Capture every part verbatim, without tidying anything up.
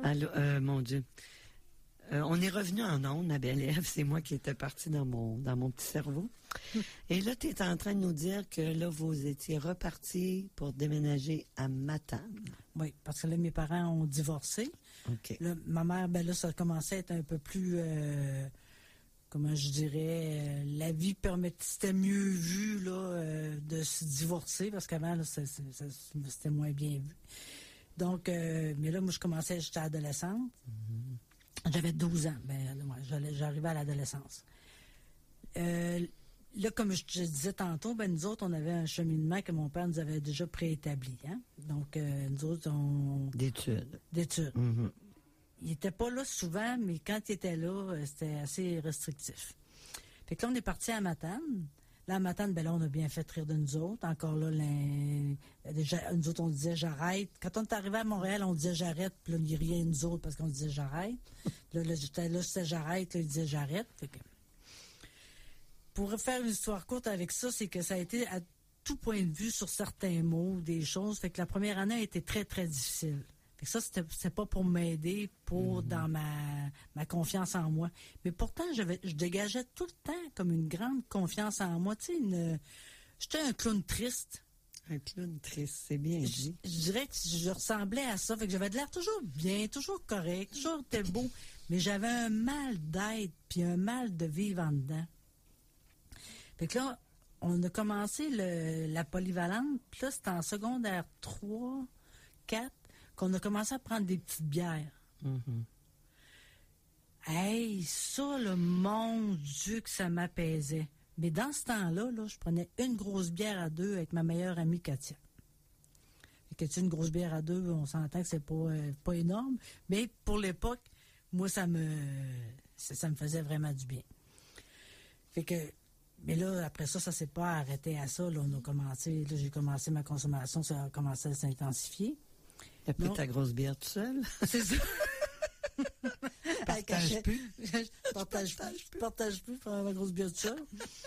Allô, euh, mon Dieu. Euh, on est revenu en ondes à Bel Ève. C'est moi qui étais partie dans mon dans mon petit cerveau. Et là, tu es en train de nous dire que là, vous étiez repartis pour déménager à Matane. Oui, parce que là, mes parents ont divorcé. OK. Là, ma mère, ben là, ça commençait à être un peu plus, euh, comment je dirais, euh, la vie permettait, c'était mieux vu, là, euh, de se divorcer, parce qu'avant, là, ça, ça, ça, c'était moins bien vu. Donc, euh, mais là, moi, je commençais, j'étais adolescente. Mm-hmm. J'avais douze ans. Ben, ouais, j'allais, j'arrivais à l'adolescence. Euh, là, comme je te disais tantôt, ben, nous autres, on avait un cheminement que mon père nous avait déjà préétabli. Hein? Donc, euh, nous autres, on... D'études. D'études. Mm-hmm. Il était pas là souvent, mais quand il était là, c'était assez restrictif. Fait que là, on est parti à Matane. Là, à Matane, ben là, on a bien fait rire de nous autres. Encore là, les, déjà, nous autres, on disait j'arrête. Quand on est arrivé à Montréal, on disait j'arrête. Puis là, il riait nous autres parce qu'on disait j'arrête. là, là, j'étais là, c'était j'arrête. Là, il disait j'arrête. Fait que... Pour faire une histoire courte avec ça, c'est que ça a été à tout point de vue sur certains mots, des choses. Fait que la première année a été très, très difficile. Fait que ça, c'était, c'était pas pour m'aider, pour mm-hmm. dans ma, ma confiance en moi. Mais pourtant, je, je dégageais tout le temps comme une grande confiance en moi. Tu sais, une, j'étais un clown triste. Un clown triste, c'est bien dit. Je, je dirais que je ressemblais à ça. Fait que j'avais de l'air toujours bien, toujours correct, toujours était beau. Mais j'avais un mal d'être, puis un mal de vivre en dedans. Fait que là, on a commencé le, la polyvalente. Puis là, c'était en secondaire trois, quatre. Qu'on a commencé à prendre des petites bières. Mm-hmm. Hey, ça, le mon Dieu, que ça m'apaisait. Mais dans ce temps-là, là, je prenais une grosse bière à deux avec ma meilleure amie Katia. Et que tu sais, une grosse bière à deux, on s'entend que c'est pas, euh, pas énorme. Mais pour l'époque, moi, ça me ça, ça me faisait vraiment du bien. Fait que, mais là, après ça, ça s'est pas arrêté à ça. Là, on a commencé, là, j'ai commencé ma consommation, ça a commencé à s'intensifier. T'as pris ta grosse bière tout seul? C'est ça. Partage plus. Partage plus. Partage plus pour ma grosse bière tout seul.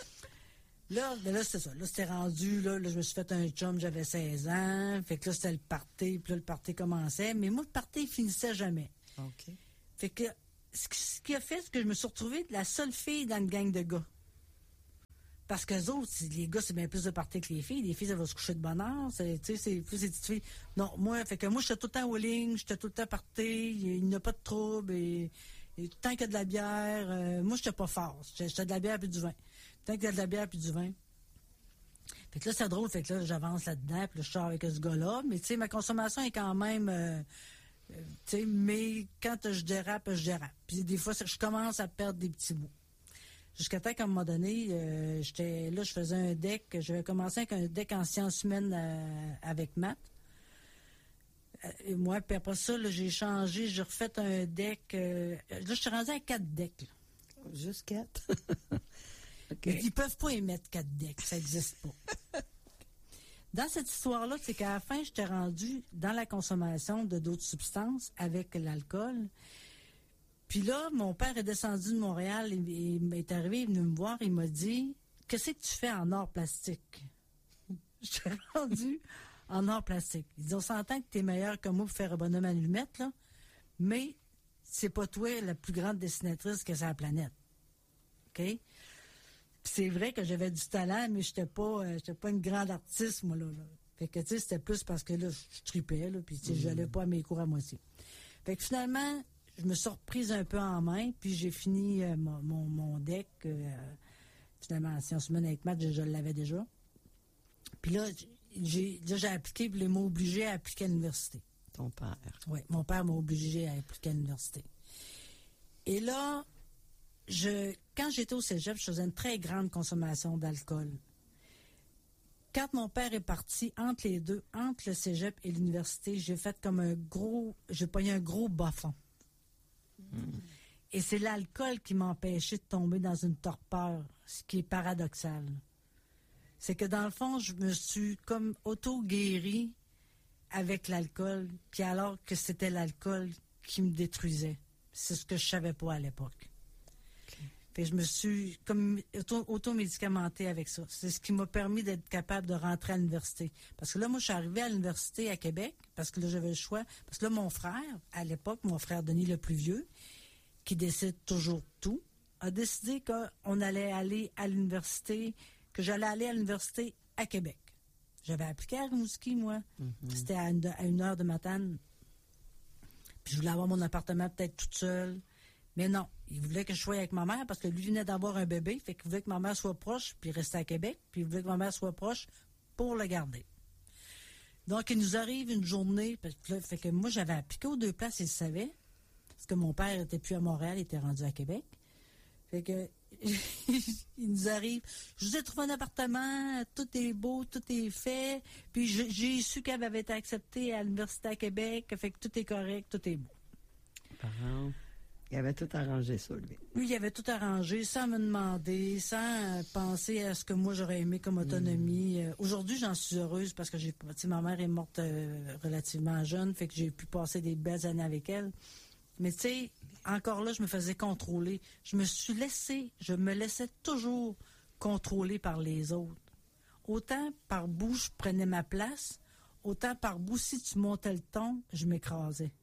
Là, ben là, c'était ça. Là, c'était rendu, là, là, je me suis fait un chum, j'avais seize ans. Fait que là, c'était le party, puis là, le party commençait. Mais moi, le party, il finissait jamais. OK. Fait que, ce, ce qui a fait, c'est que je me suis retrouvée la seule fille dans une gang de gars. Parce que les autres, les gars, c'est bien plus de party que les filles. Les filles, ça va se coucher de bonne heure. C'est, tu sais, c'est plus ces petites filles. Non, moi, fait que moi, j'étais tout le temps au ligne, j'étais tout le temps party, il n'y a pas de trouble, et, et tant qu'il y a de la bière, euh, moi, j'étais pas fort. J'étais, j'étais de la bière puis du vin. Tant qu'il y a de la bière puis du vin. Fait que là, c'est drôle, fait que là, j'avance là-dedans, puis là, je sors avec ce gars-là. Mais tu sais, ma consommation est quand même, euh, euh, tu sais, mais quand je dérape, je dérape. Puis des fois, je commence à perdre des petits bouts. Jusqu'à temps qu'à un moment donné, euh, j'étais là, je faisais un deck. J'avais commencé avec un deck en sciences humaines euh, avec maths. Euh, et moi, puis après ça, là, j'ai changé, j'ai refait un deck. Euh, là, je suis rendu à quatre decks. Là. Juste quatre? Okay. Ils peuvent pas émettre quatre decks, ça n'existe pas. Dans cette histoire-là, c'est qu'à la fin, j'étais rendu dans la consommation de d'autres substances avec l'alcool. Puis là, mon père est descendu de Montréal, il, il est arrivé, il est venu me voir, il m'a dit « Qu'est-ce que tu fais en or plastique? » J'étais rendu en or plastique. Il dit « On s'entend que tu es meilleur que moi pour faire un bonhomme à allumettes, là, mais c'est pas toi la plus grande dessinatrice que c'est la planète. » OK? Puis c'est vrai que j'avais du talent, mais j'étais pas euh, j'étais pas une grande artiste, moi, là. là. Fait que, tu sais, c'était plus parce que, là, je tripais, là, puis, tu sais, mmh. j'allais pas à mes cours à moitié. Fait que finalement, je me suis reprise un peu en main, puis j'ai fini euh, mon, mon, mon deck. Euh, finalement, en sciences humaines avec maths, je, je l'avais déjà. Puis là, j'ai, là, j'ai appliqué, puis les m'ont obligé à appliquer à l'université. Ton père? Oui, mon père m'a obligé à appliquer à l'université. Et là, je, quand j'étais au cégep, je faisais une très grande consommation d'alcool. Quand mon père est parti, entre les deux, entre le cégep et l'université, j'ai fait comme un gros, j'ai pogné un gros bas-fond. Mmh. Et c'est l'alcool qui m'empêchait de tomber dans une torpeur, ce qui est paradoxal. C'est que dans le fond, je me suis comme auto-guérie avec l'alcool, puis alors que c'était l'alcool qui me détruisait. C'est ce que je savais pas à l'époque. Okay. Fait que je me suis comme auto- auto-médicamentée avec ça. C'est ce qui m'a permis d'être capable de rentrer à l'université. Parce que là, moi, je suis arrivée à l'université à Québec, parce que là, j'avais le choix. Parce que là, mon frère, à l'époque, mon frère Denis le plus vieux, qui décide toujours tout, a décidé qu'on allait aller à l'université, que j'allais aller à l'université à Québec. J'avais appliqué à Rimouski, moi. Mm-hmm. C'était à une, à une heure de Matane. Puis je voulais avoir mon appartement peut-être toute seule. Mais non, il voulait que je sois avec ma mère parce que lui venait d'avoir un bébé, fait qu'il voulait que ma mère soit proche, puis rester à Québec, puis il voulait que ma mère soit proche pour le garder. Donc, il nous arrive une journée, parce que, là, fait que moi, j'avais appliqué aux deux places, il le savait, parce que mon père était plus à Montréal, il était rendu à Québec. Fait que, il nous arrive, je vous ai trouvé un appartement, tout est beau, tout est fait, puis je, j'ai su qu'elle avait été acceptée à l'Université à Québec, fait que tout est correct, tout est beau. Parents. Il avait tout arrangé ça, lui. Lui, il avait tout arrangé sans me demander, sans euh, penser à ce que moi j'aurais aimé comme autonomie. Mm. Euh, aujourd'hui, j'en suis heureuse parce que j'ai, tu sais, ma mère est morte euh, relativement jeune, fait que j'ai pu passer des belles années avec elle. Mais tu sais, encore là, je me faisais contrôler. Je me suis laissée, je me laissais toujours contrôler par les autres. Autant par bout, je prenais ma place, autant par bout, si tu montais le ton, je m'écrasais.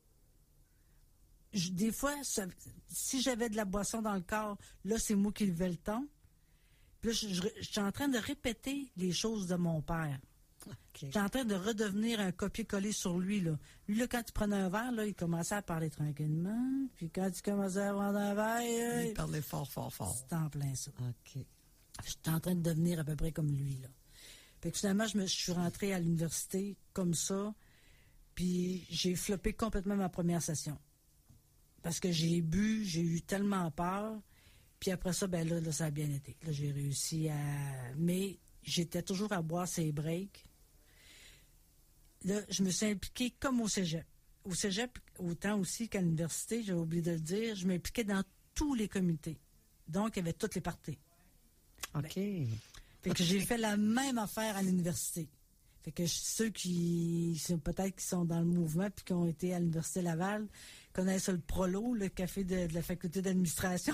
Je, des fois, ça, si j'avais de la boisson dans le corps, là, c'est moi qui levais le ton. Puis là, je, je, je suis en train de répéter les choses de mon père. Okay. Je suis en train de redevenir un copier-coller sur lui, là. Lui, là, quand il prenait un verre, là, il commençait à parler tranquillement. Puis quand il commençait à prendre un verre... Là, il parlait fort, fort, fort. C'était en plein ça. OK. J'étais en train de devenir à peu près comme lui, là. Fait que finalement, je, me, je suis rentrée à l'université comme ça. Puis j'ai floppé complètement ma première session. Parce que j'ai bu, j'ai eu tellement peur. Puis après ça, ben là, là, ça a bien été. Là, j'ai réussi à... Mais j'étais toujours à boire ces breaks. Là, je me suis impliquée comme au cégep. Au cégep, autant aussi qu'à l'université, j'ai oublié de le dire, je m'impliquais dans tous les comités. Donc, il y avait toutes les parties. OK. Ben, fait que j'ai fait la même affaire à l'université. Fait que ceux qui sont peut-être qui sont dans le mouvement puis qui ont été à l'Université Laval connaissent le Prolo, le café de, de la faculté d'administration.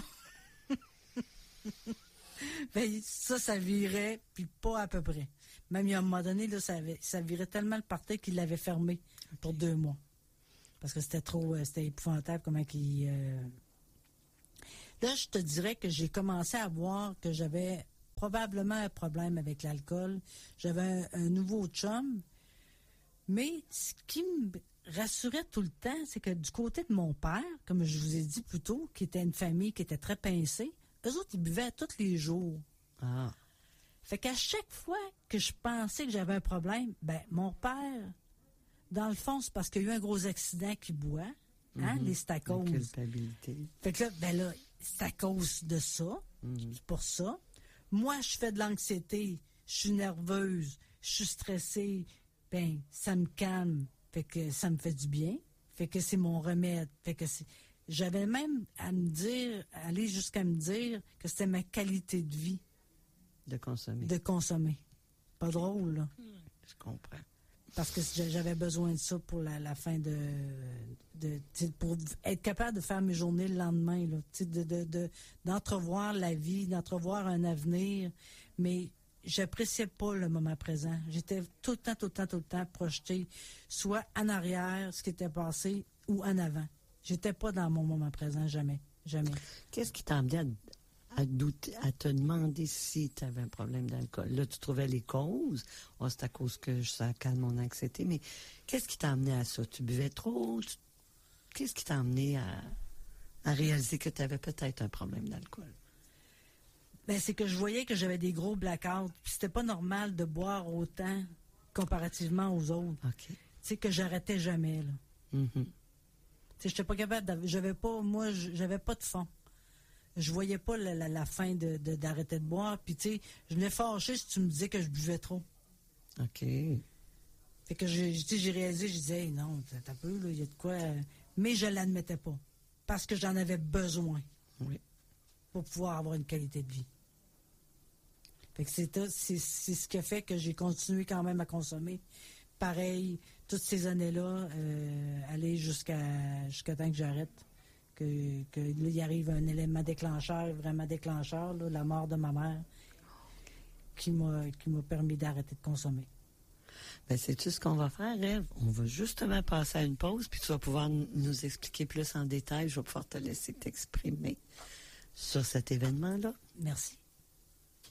Ben, ça, ça virait, puis pas à peu près. Même il y a un moment donné, là, ça, avait, ça virait tellement le party qu'il l'avait fermé okay. pour deux mois. Parce que c'était trop, euh, c'était épouvantable comment qu'il... Euh... Là, je te dirais que j'ai commencé à voir que j'avais probablement un problème avec l'alcool. J'avais un, un nouveau chum. Mais ce qui me rassurait tout le temps, c'est que du côté de mon père, comme je vous ai dit plus tôt, qui était une famille qui était très pincée, eux autres, ils buvaient tous les jours. Ah. Fait qu'à chaque fois que je pensais que j'avais un problème, ben mon père, dans le fond, c'est parce qu'il y a eu un gros accident qui boit, hein, mm-hmm. les stacoses. La culpabilité. Fait que là, ben là, c'est à cause de ça. Mm-hmm. C'est pour ça. Moi, je fais de l'anxiété, je suis nerveuse, je suis stressée, ben, ça me calme, fait que ça me fait du bien, fait que c'est mon remède, fait que c'est... J'avais même à me dire, aller jusqu'à me dire que c'était ma qualité de vie. De consommer. De consommer. Pas drôle, là. Je comprends. Parce que j'avais besoin de ça pour la, la fin de... de pour être capable de faire mes journées le lendemain, là. De, de, de, d'entrevoir la vie, d'entrevoir un avenir. Mais j'appréciais pas le moment présent. J'étais tout le temps, tout le temps, tout le temps projetée, soit en arrière, ce qui était passé, ou en avant. J'étais pas dans mon moment présent, jamais. Jamais. Qu'est-ce qui t'a amené à, à douter, à te demander si tu avais un problème d'alcool? Là, tu trouvais les causes. Oh, c'est à cause que ça calme mon anxiété. Mais qu'est-ce qui t'a amené à ça? Tu buvais trop? Tu... Qu'est-ce qui t'a amené à, à réaliser que tu avais peut-être un problème d'alcool? Ben, c'est que je voyais que j'avais des gros blackouts. Puis c'était pas normal de boire autant comparativement aux autres. OK. Tu sais, que j'arrêtais jamais, là. Mm-hmm. Je n'étais pas capable, de, j'avais pas, moi, j'avais pas de fond. Je voyais pas la, la, la fin de, de, d'arrêter de boire. Puis, tu sais, je venais fâcher si tu me disais que je buvais trop. OK. Fait que j'ai, j'ai réalisé, je disais, hey, non, t'as un peu, là, il y a de quoi. Mais je l'admettais pas. Parce que j'en avais besoin. Oui. Pour pouvoir avoir une qualité de vie. Fait que c'est, c'est, c'est ce qui a fait que j'ai continué quand même à consommer. Pareil, toutes ces années-là, euh, aller jusqu'à jusqu'à temps que j'arrête. que, que là, il arrive un élément déclencheur, vraiment déclencheur, là, la mort de ma mère, qui m'a qui m'a permis d'arrêter de consommer. Bien, sais-tu ce qu'on va faire, Ève? On va justement passer à une pause, puis tu vas pouvoir n- nous expliquer plus en détail. Je vais pouvoir te laisser t'exprimer sur cet événement-là. Merci.